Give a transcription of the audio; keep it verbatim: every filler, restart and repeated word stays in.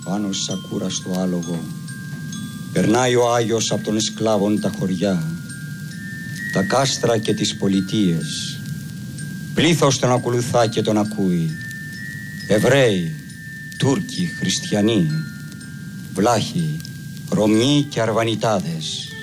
Πάνω σ' ακούραστο άλογο περνάει ο Άγιος απ' των σκλάβων τα χωριά, τα κάστρα και τις πολιτείες. Πλήθος τον ακολουθά και τον ακούει. Εβραίοι, Τούρκοι, Χριστιανοί, Βλάχοι, Ρωμιοί και Αρβανιτάδες.